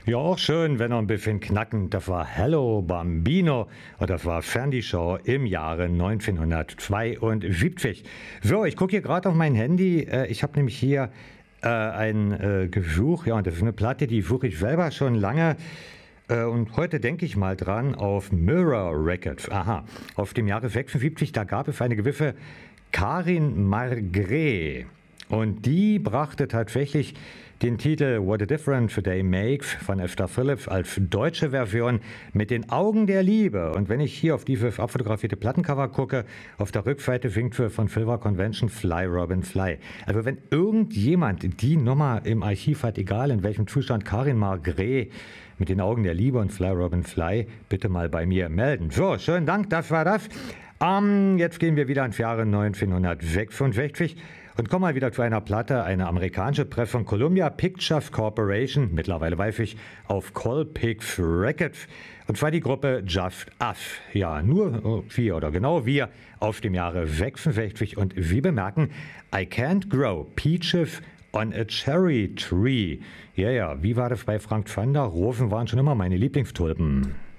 Ja, auch schön, wenn er ein bisschen knackend. Das war Hello Bambino und das war Fernsehshow im Jahre 1972. So, ich gucke hier gerade auf mein Handy. Ich habe nämlich hier ein Gesuch. Ja, und das ist eine Platte, die suche ich selber schon lange. Und heute denke ich mal dran auf Mirror Records. Aha, auf dem Jahre 76, da gab es eine gewisse Karin Margret. Und die brachte tatsächlich den Titel What a Difference Today Makes von Esther Phillips als deutsche Version mit den Augen der Liebe. Und wenn ich hier auf dieses abfotografierte Plattencover gucke, auf der Rückseite singt sie von Silver Convention Fly Robin Fly. Also wenn irgendjemand die Nummer im Archiv hat, egal in welchem Zustand, Karin Margret mit den Augen der Liebe und Fly Robin Fly, bitte mal bei mir melden. So, schönen Dank, das war das. Jetzt gehen wir wieder ins Jahre 1966 und kommen mal wieder zu einer Platte, eine amerikanische Pressung Columbia Pictures Corporation, mittlerweile weiß ich, auf Colpix Records, und zwar die Gruppe Just Us. Ja, nur wir oder genau wir aus dem Jahre 66, und Sie bemerken, I can't grow peaches on a cherry tree. Ja, wie war das bei Frank Zander? Rosen waren schon immer meine Lieblingstulpen.